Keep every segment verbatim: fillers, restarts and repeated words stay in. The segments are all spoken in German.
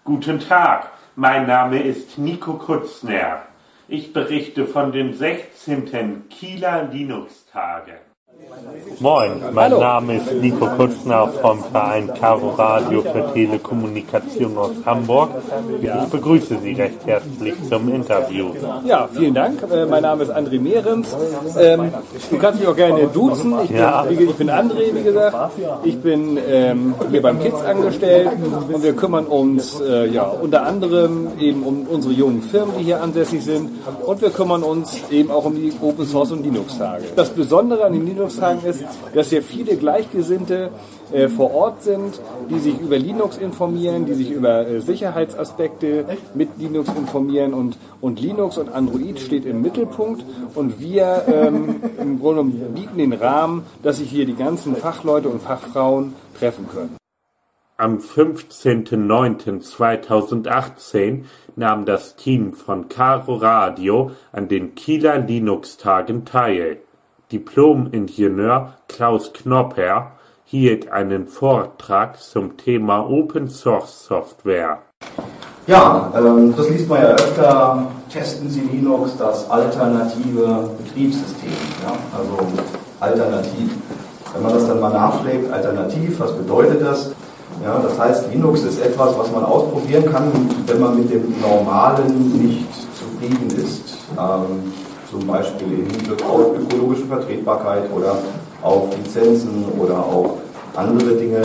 Guten Tag, mein Name ist Nico Kutzner. Ich berichte von den sechzehnten Kieler Linux-Tagen. Moin, mein Hallo. Name ist Nico Kutzner vom Verein Caro Radio für Telekommunikation aus Hamburg. Ich begrüße Sie recht herzlich zum Interview. Ja, vielen Dank. Äh, mein Name ist André Mehrens. Ähm, du kannst mich auch gerne duzen. Ich bin, Ja. wie, ich bin André, wie gesagt. Ich bin ähm, hier beim Kids angestellt und wir kümmern uns äh, ja, unter anderem eben um unsere jungen Firmen, die hier ansässig sind, und wir kümmern uns eben auch um die Open Source und Linux-Tage. Das Besondere an den Linux-Tagen ist, dass hier viele Gleichgesinnte äh, vor Ort sind, die sich über Linux informieren, die sich über äh, Sicherheitsaspekte mit Linux informieren, und, und Linux und Android steht im Mittelpunkt, und wir ähm, im Grunde bieten den Rahmen, dass sich hier die ganzen Fachleute und Fachfrauen treffen können. Am fünfzehnten neunten zweitausendachtzehn nahm das Team von Caro Radio an den Kieler Linux-Tagen teil. Diplom-Ingenieur Klaus Knopper hielt einen Vortrag zum Thema Open Source Software. Ja, ähm, das liest man ja öfter. Testen Sie Linux, das alternative Betriebssystem. Ja? Also alternativ. Wenn man das dann mal nachschlägt, alternativ, was bedeutet das? Ja, das heißt, Linux ist etwas, was man ausprobieren kann, wenn man mit dem Normalen nicht zufrieden ist. Ähm, zum Beispiel im Hinblick auf ökologische Vertretbarkeit oder auf Lizenzen oder auch andere Dinge.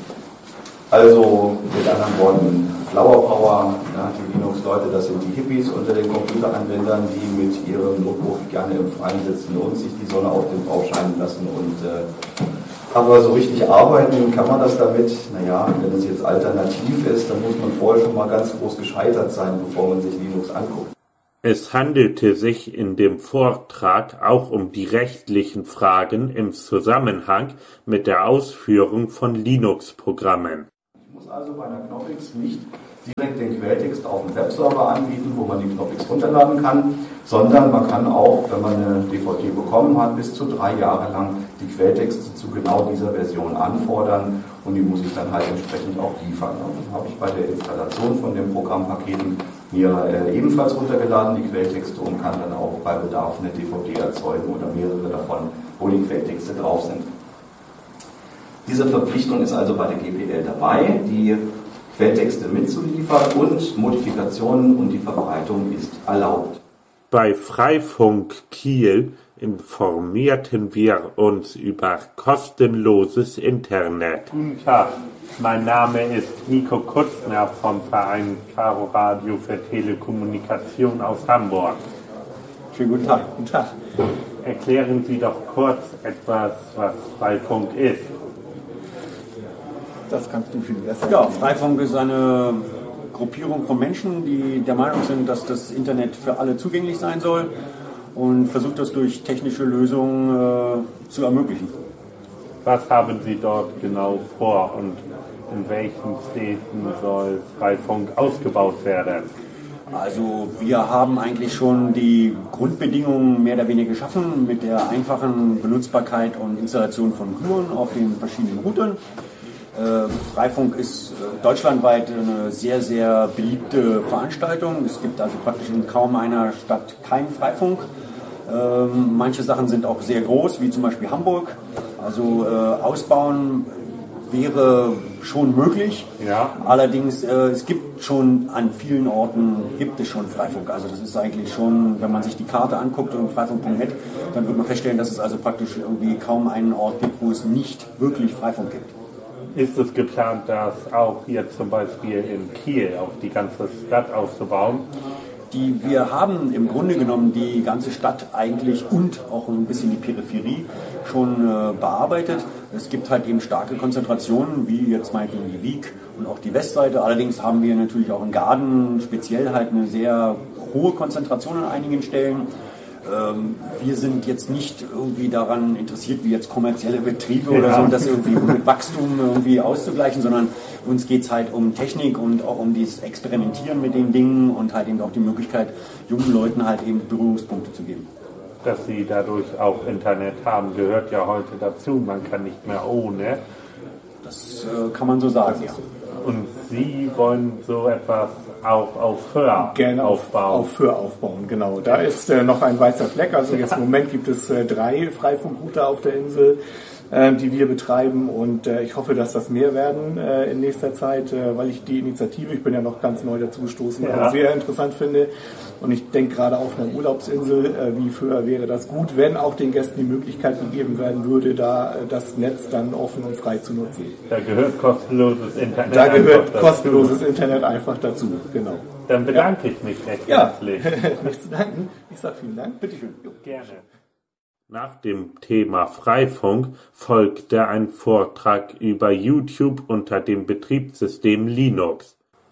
Also mit anderen Worten, Flower Power, ja, die Linux-Leute, das sind die Hippies unter den Computeranwendern, die mit ihrem Notebook gerne im Freien sitzen und sich die Sonne auf den Bauch scheinen lassen. Und, äh, aber so richtig arbeiten kann man das damit, naja, wenn es jetzt alternativ ist, dann muss man vorher schon mal ganz groß gescheitert sein, bevor man sich Linux anguckt. Es handelte sich in dem Vortrag auch um die rechtlichen Fragen im Zusammenhang mit der Ausführung von Linux-Programmen. Ich muss also bei einer Knoppix nicht direkt den Quelltext auf dem Webserver anbieten, wo man die Knoppix runterladen kann, sondern man kann auch, wenn man eine D V D bekommen hat, bis zu drei Jahre lang die Quelltexte zu genau dieser Version anfordern, und die muss ich dann halt entsprechend auch liefern. Und dann habe ich bei der Installation von den Programmpaketen mir äh, ebenfalls runtergeladen, die Quelltexte, und kann dann auch bei Bedarf eine D V D erzeugen oder mehrere davon, wo die Quelltexte drauf sind. Diese Verpflichtung ist also bei der G P L dabei, die Quelltexte mitzuliefern, und Modifikationen und die Verbreitung ist erlaubt. Bei Freifunk Kiel informierten wir uns über kostenloses Internet. Guten Tag, mein Name ist Nico Kutzner vom Verein Caro Radio für Telekommunikation aus Hamburg. Schönen guten Tag. Guten Tag. Erklären Sie doch kurz etwas, was Freifunk ist. Das kannst du viel besser. Ja, Freifunk ist eine Gruppierung von Menschen, die der Meinung sind, dass das Internet für alle zugänglich sein soll, und versucht das durch technische Lösungen äh, zu ermöglichen. Was haben Sie dort genau vor und in welchen Städten soll Freifunk ausgebaut werden? Also wir haben eigentlich schon die Grundbedingungen mehr oder weniger geschaffen mit der einfachen Benutzbarkeit und Installation von Gluon auf den verschiedenen Routern. Äh, Freifunk ist äh, deutschlandweit eine sehr, sehr beliebte Veranstaltung. Es gibt also praktisch in kaum einer Stadt keinen Freifunk. Ähm, manche Sachen sind auch sehr groß, wie zum Beispiel Hamburg. Also äh, ausbauen wäre schon möglich. Ja. Allerdings, äh, es gibt schon an vielen Orten, gibt es schon Freifunk. Also das ist eigentlich schon, wenn man sich die Karte anguckt und freifunk punkt net, dann wird man feststellen, dass es also praktisch irgendwie kaum einen Ort gibt, wo es nicht wirklich Freifunk gibt. Ist es geplant, das auch hier zum Beispiel in Kiel auf die ganze Stadt auszubauen? Die, wir haben im Grunde genommen die ganze Stadt eigentlich und auch ein bisschen die Peripherie schon äh, bearbeitet. Es gibt halt eben starke Konzentrationen, wie jetzt meinetwegen die Wiek und auch die Westseite. Allerdings haben wir natürlich auch in Gaden speziell halt eine sehr hohe Konzentration an einigen Stellen. Ähm, wir sind jetzt nicht irgendwie daran interessiert, wie jetzt kommerzielle Betriebe oder so, das irgendwie mit Wachstum irgendwie auszugleichen, sondern uns geht es halt um Technik und auch um dieses Experimentieren mit den Dingen und halt eben auch die Möglichkeit, jungen Leuten halt eben Berührungspunkte zu geben. Dass sie dadurch auch Internet haben, gehört ja heute dazu. Man kann nicht mehr ohne. Das äh, kann man so sagen, ja. Und Sie wollen so etwas auch auf Föhr gerne aufbauen? Auf Föhr aufbauen, genau. Da ist äh, noch ein weißer Fleck. Also jetzt im Moment gibt es äh, drei Freifunkrouter auf der Insel, äh, die wir betreiben. Und äh, ich hoffe, dass das mehr werden äh, in nächster Zeit, äh, weil ich die Initiative, ich bin ja noch ganz neu dazu gestoßen, ja. sehr interessant finde. Und ich denke gerade auf einer Urlaubsinsel, äh, wie Föhr wäre das gut, wenn auch den Gästen die Möglichkeit gegeben werden würde, da äh, das Netz dann offen und frei zu nutzen. Da gehört kostenloses Internet. Da gehört kostenloses Internet einfach dazu, genau. Dann bedanke ja. ich mich recht ja. herzlich. Nichts zu danken. Ich sage vielen Dank. Bitte schön. Jo. Gerne. Nach dem Thema Freifunk folgte ein Vortrag über YouTube unter dem Betriebssystem Linux.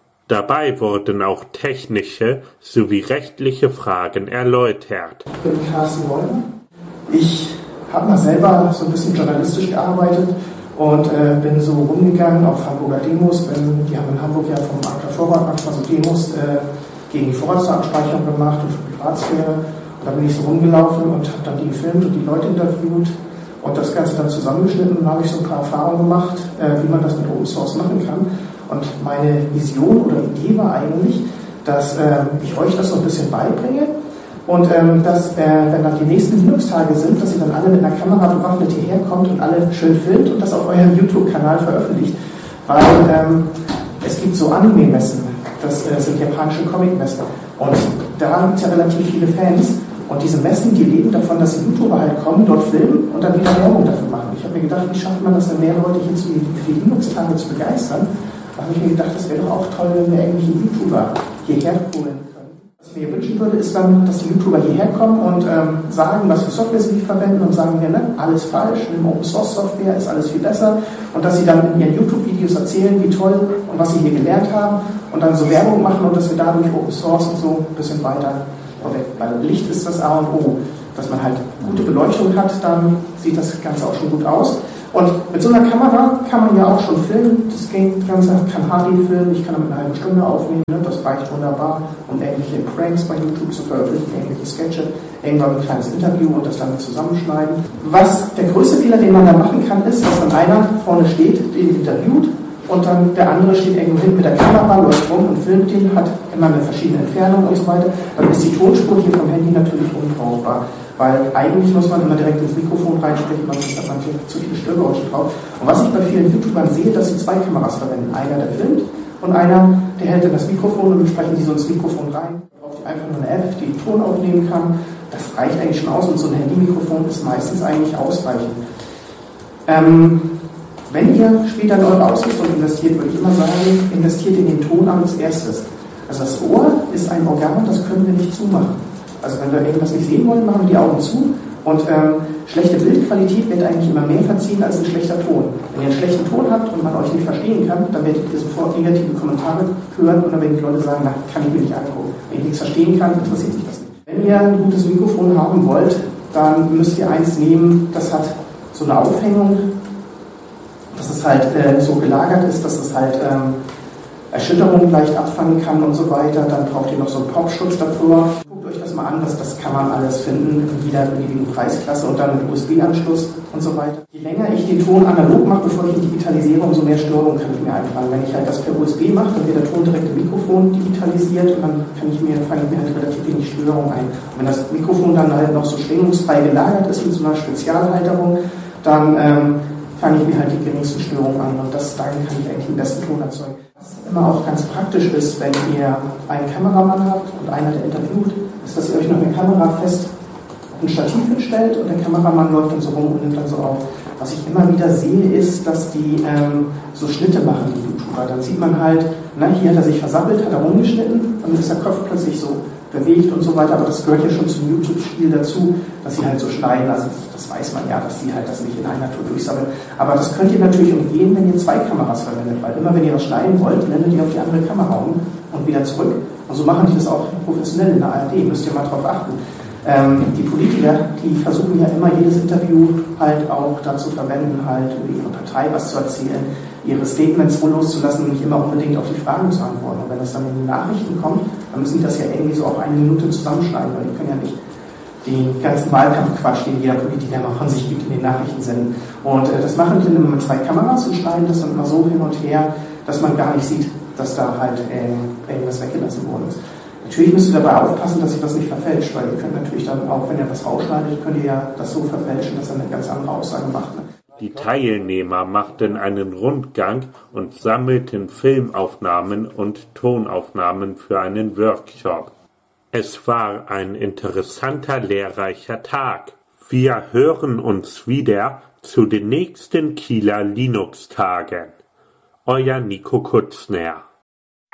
Dabei wurden auch technische sowie rechtliche Fragen erläutert. Ich bin Carsten Wolmer. Ich habe mal selber so ein bisschen journalistisch gearbeitet und äh, bin so rumgegangen auf Hamburger Demos. Bin, die haben in Hamburg ja vom A K Vorrat manchmal so Demos äh, gegen die Vorratsdatenspeicherung gemacht und für Privatsphäre. Und da bin ich so rumgelaufen und habe dann die gefilmt und die Leute interviewt und das Ganze dann zusammengeschnitten. Und da habe ich so ein paar Erfahrungen gemacht, äh, wie man das mit Open Source machen kann. Und meine Vision oder Idee war eigentlich, dass ähm, ich euch das so ein bisschen beibringe und ähm, dass, äh, wenn dann die nächsten Linux-Tage sind, dass ihr dann alle mit einer Kamera bewaffnet hierher kommt und alle schön filmt und das auf eurem YouTube-Kanal veröffentlicht. Weil ähm, es gibt so Anime-Messen, das äh, sind japanische Comic-Messen und da gibt es ja relativ viele Fans und diese Messen, die leben davon, dass die YouTuber halt kommen, dort filmen und dann wieder Werbung dafür machen. Ich habe mir gedacht, wie schafft man das denn, mehr Leute hier zu, für die Linux-Tage zu begeistern? Da habe ich mir gedacht, das wäre doch auch toll, wenn wir irgendwelche YouTuber hierher holen können. Was ich mir wünschen würde, ist dann, dass die YouTuber hierher kommen und ähm, sagen, was für Software sie verwenden und sagen mir, ne, alles falsch, nimm Open Source Software, ist alles viel besser. Und dass sie dann in ihren YouTube-Videos erzählen, wie toll und was sie hier gelernt haben und dann so Werbung machen und dass wir dadurch Open Source und so ein bisschen weiter vorweg. Weil Licht ist das A und O. Dass man halt gute Beleuchtung hat, dann sieht das Ganze auch schon gut aus. Und mit so einer Kamera kann man ja auch schon filmen. Das Ganze kann H D filmen, ich kann damit eine halbe Stunde aufnehmen. Ne? Das reicht wunderbar, um irgendwelche Pranks bei YouTube zu veröffentlichen, irgendwelche Sketche, irgendwann ein kleines Interview und das dann zusammenschneiden. Was der größte Fehler, den man da machen kann, ist, dass dann einer vorne steht, den interviewt und dann der andere steht irgendwo hinten mit der Kamera, läuft rum und filmt den, hat immer eine verschiedene Entfernung und so weiter. Dann ist die Tonspur hier vom Handy natürlich unbrauchbar. Weil eigentlich muss man immer direkt ins Mikrofon reinsprechen, sonst hat man zu viele Störgeräusche drauf. Und was ich bei vielen YouTubern sehe, dass sie zwei Kameras verwenden. Einer, der filmt und einer, der hält dann das Mikrofon und dann sprechen die so ins Mikrofon rein. Da braucht ihr einfach nur eine App, die den Ton aufnehmen kann. Das reicht eigentlich schon aus und so ein Handymikrofon ist meistens eigentlich ausreichend. Ähm, wenn ihr später in eure Ausrüstung investiert, würde ich immer sagen, investiert in den Ton als erstes. Also das Ohr ist ein Organ, das können wir nicht zumachen. Also wenn wir irgendwas nicht sehen wollen, machen wir die Augen zu und ähm, schlechte Bildqualität wird eigentlich immer mehr verziehen als ein schlechter Ton. Wenn ihr einen schlechten Ton habt und man euch nicht verstehen kann, dann werdet ihr sofort negative Kommentare hören und dann werden die Leute sagen, na, kann ich mir nicht angucken. Wenn ich nichts verstehen kann, interessiert mich das nicht. Wenn ihr ein gutes Mikrofon haben wollt, dann müsst ihr eins nehmen, das hat so eine Aufhängung, dass es halt äh, so gelagert ist, dass es halt ähm, Erschütterungen leicht abfangen kann und so weiter. Dann braucht ihr noch so einen Popschutz davor. Guckt euch das mal an, das, das kann man alles finden in jeder beliebigen Preisklasse und dann mit U S B-Anschluss und so weiter. Je länger ich den Ton analog mache, bevor ich ihn digitalisiere, umso mehr Störungen kann ich mir einfallen. Wenn ich halt das per U S B mache, dann wird der Ton direkt im Mikrofon digitalisiert und dann kann ich mir, fange ich mir halt relativ wenig Störungen ein. Und wenn das Mikrofon dann halt noch so schwingungsfrei gelagert ist mit so einer Spezialhalterung, dann ähm, fange ich mir halt die geringsten Störungen an und das, dann kann ich eigentlich den besten Ton erzeugen. Was immer auch ganz praktisch ist, wenn ihr einen Kameramann habt und einer, der interviewt, ist, dass ihr euch noch eine Kamera fest auf ein Stativ hinstellt und der Kameramann läuft dann so rum und nimmt dann so auf. Was ich immer wieder sehe, ist, dass die ähm, so Schnitte machen, die YouTuber. Dann sieht man halt, na, hier hat er sich versappelt, hat er rumgeschnitten, dann ist der Kopf plötzlich so bewegt und so weiter, aber das gehört ja schon zum YouTube-Spiel dazu, dass sie halt so schneiden, also das, das weiß man ja, dass die halt das nicht in einer Tour durchsammeln, aber das könnt ihr natürlich umgehen, wenn ihr zwei Kameras verwendet, weil immer wenn ihr was schneiden wollt, blendet ihr auf die andere Kamera um und wieder zurück und so machen die das auch professionell in der A R D, müsst ihr mal drauf achten. Ähm, die Politiker, die versuchen ja immer jedes Interview halt auch dazu verwenden, halt über ihre Partei was zu erzählen, ihre Statements wohl loszulassen und nicht immer unbedingt auf die Fragen zu antworten. Und wenn das dann in die Nachrichten kommt, dann müssen die das ja irgendwie so auf eine Minute zusammenschneiden, weil die können ja nicht den ganzen Wahlkampfquatsch, den jeder Politiker mal von sich gibt, in den Nachrichten senden. Und äh, das machen die dann immer mit zwei Kameras und schneiden das dann immer so hin und her, dass man gar nicht sieht, dass da halt äh, irgendwas weggelassen worden ist. Natürlich müsst ihr dabei aufpassen, dass ihr das nicht verfälscht, weil ihr könnt natürlich dann auch, wenn ihr was rausschneidet, könnt ihr ja das so verfälschen, dass er eine ganz andere Aussage macht. Ne? Die Teilnehmer machten einen Rundgang und sammelten Filmaufnahmen und Tonaufnahmen für einen Workshop. Es war ein interessanter, lehrreicher Tag. Wir hören uns wieder zu den nächsten Kieler Linux-Tagen. Euer Nico Kutzner.